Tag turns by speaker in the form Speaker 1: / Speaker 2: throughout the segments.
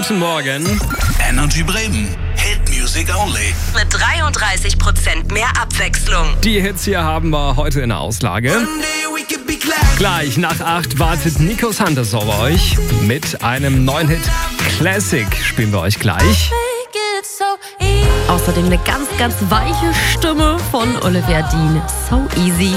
Speaker 1: Guten Morgen.
Speaker 2: Energy Bremen. Hit Music Only.
Speaker 3: Mit 33% mehr Abwechslung.
Speaker 1: Die Hits hier haben wir heute in der Auslage. Gleich nach 8 wartet Nico Santos auf euch. Mit einem neuen Hit Classic spielen wir euch gleich.
Speaker 4: Außerdem eine ganz, ganz weiche Stimme von Olivia Dean. So easy.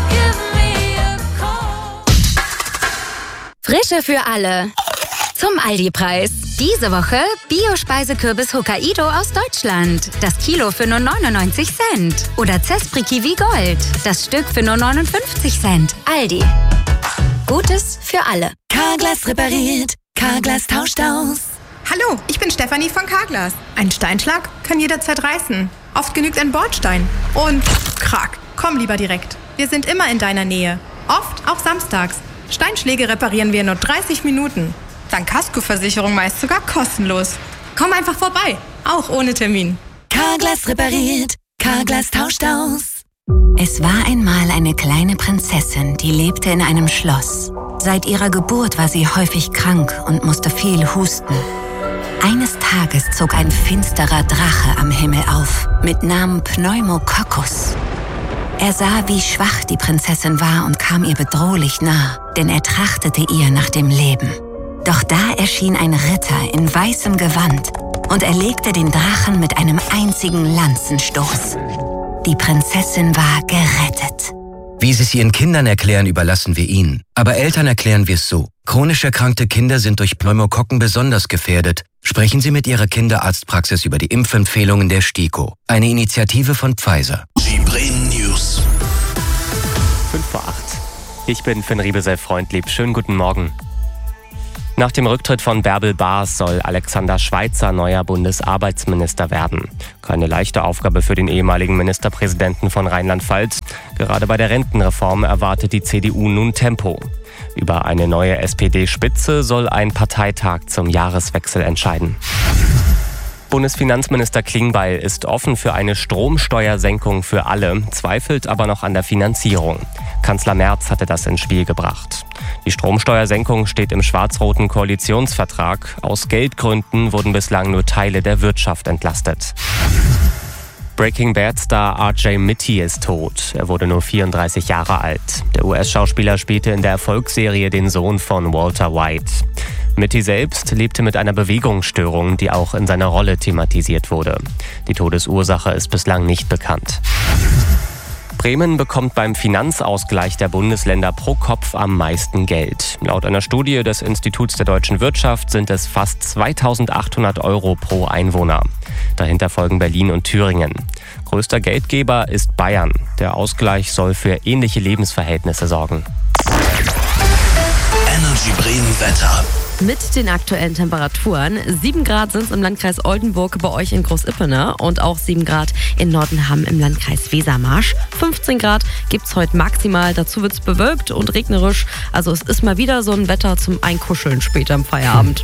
Speaker 5: Frische für alle. Zum Aldi-Preis. Diese Woche Bio-Speisekürbis Hokkaido aus Deutschland. Das Kilo für nur 99 Cent. Oder Zespri Kiwi Gold. Das Stück für nur 59 Cent. Aldi. Gutes für alle.
Speaker 6: Carglass repariert. Carglass tauscht aus.
Speaker 7: Hallo, ich bin Stefanie von Carglass. Ein Steinschlag kann jederzeit reißen. Oft genügt ein Bordstein. Und krack, komm lieber direkt. Wir sind immer in deiner Nähe. Oft auch samstags. Steinschläge reparieren wir in nur 30 Minuten. Dank Kaskoversicherung meist sogar kostenlos. Komm einfach vorbei, auch ohne Termin.
Speaker 6: Carglass repariert. Carglass tauscht aus.
Speaker 8: Es war einmal eine kleine Prinzessin, die lebte in einem Schloss. Seit ihrer Geburt war sie häufig krank und musste viel husten. Eines Tages zog ein finsterer Drache am Himmel auf, mit Namen Pneumococcus. Er sah, wie schwach die Prinzessin war und kam ihr bedrohlich nah, denn er trachtete ihr nach dem Leben. Doch da erschien ein Ritter in weißem Gewand und erlegte den Drachen mit einem einzigen Lanzenstoß. Die Prinzessin war gerettet.
Speaker 9: Wie Sie es Ihren Kindern erklären, überlassen wir Ihnen. Aber Eltern erklären wir es so. Chronisch erkrankte Kinder sind durch Pneumokokken besonders gefährdet. Sprechen Sie mit Ihrer Kinderarztpraxis über die Impfempfehlungen der STIKO. Eine Initiative von Pfizer.
Speaker 2: Die Bremen News.
Speaker 10: 5 vor 8. Ich bin Finn Riebesell-Freundlieb. Schönen guten Morgen. Nach dem Rücktritt von Bärbel Baas soll Alexander Schweitzer neuer Bundesarbeitsminister werden. Keine leichte Aufgabe für den ehemaligen Ministerpräsidenten von Rheinland-Pfalz. Gerade bei der Rentenreform erwartet die CDU nun Tempo. Über eine neue SPD-Spitze soll ein Parteitag zum Jahreswechsel entscheiden. Bundesfinanzminister Klingbeil ist offen für eine Stromsteuersenkung für alle, zweifelt aber noch an der Finanzierung. Kanzler Merz hatte das ins Spiel gebracht. Die Stromsteuersenkung steht im schwarz-roten Koalitionsvertrag. Aus Geldgründen wurden bislang nur Teile der Wirtschaft entlastet. Breaking Bad-Star R.J. Mitty ist tot. Er wurde nur 34 Jahre alt. Der US-Schauspieler spielte in der Erfolgsserie den Sohn von Walter White. Mitty selbst lebte mit einer Bewegungsstörung, die auch in seiner Rolle thematisiert wurde. Die Todesursache ist bislang nicht bekannt. Bremen bekommt beim Finanzausgleich der Bundesländer pro Kopf am meisten Geld. Laut einer Studie des Instituts der deutschen Wirtschaft sind es fast 2.800 € pro Einwohner. Dahinter folgen Berlin und Thüringen. Größter Geldgeber ist Bayern. Der Ausgleich soll für ähnliche Lebensverhältnisse sorgen.
Speaker 2: Energy Bremen Wetter.
Speaker 4: Mit den aktuellen Temperaturen. 7 Grad sind es im Landkreis Oldenburg, bei euch in Großippene und auch 7 Grad in Nordenham im Landkreis Wesermarsch. 15 Grad gibt es heute maximal, dazu wird es bewölkt und regnerisch. Also es ist mal wieder so ein Wetter zum Einkuscheln später im Feierabend.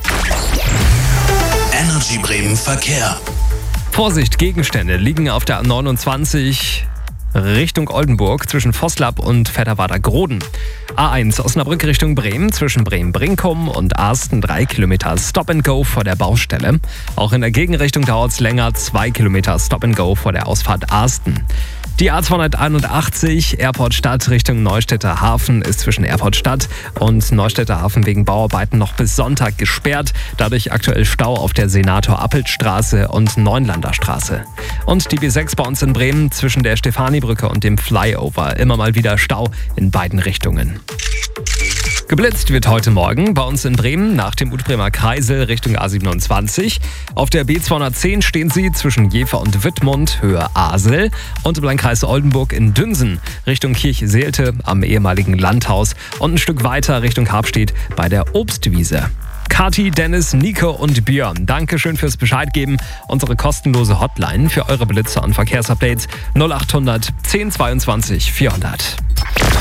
Speaker 2: Energy Bremen Verkehr.
Speaker 1: Vorsicht, Gegenstände liegen auf der A29 Richtung Oldenburg zwischen Vosslab und Vetterwader-Groden. A1 Osnabrück Richtung Bremen zwischen Bremen-Brinkum und Arsten 3 Kilometer Stop-and-Go vor der Baustelle. Auch in der Gegenrichtung dauert es länger, 2 Kilometer Stop-and-Go vor der Ausfahrt Arsten. Die A281 Airport Stadt Richtung Neustädter Hafen ist zwischen Airport Stadt und Neustädter Hafen wegen Bauarbeiten noch bis Sonntag gesperrt. Dadurch aktuell Stau auf der Senator-Appelt-Straße und Neunlander Straße. Und die B6 bei uns in Bremen zwischen der Stefanibrücke und dem Flyover. Immer mal wieder Stau in beiden Richtungen. Geblitzt wird heute Morgen bei uns in Bremen nach dem Utbremer Kreisel Richtung A27. Auf der B210 stehen sie zwischen Jever und Wittmund, Höhe Asel. Und im Landkreis Oldenburg in Dünsen Richtung Kirchseelte am ehemaligen Landhaus. Und ein Stück weiter Richtung Habstedt bei der Obstwiese. Kathi, Dennis, Nico und Björn, Dankeschön fürs Bescheid geben. Unsere kostenlose Hotline für eure Blitzer und Verkehrsupdates 0800 10 22 400.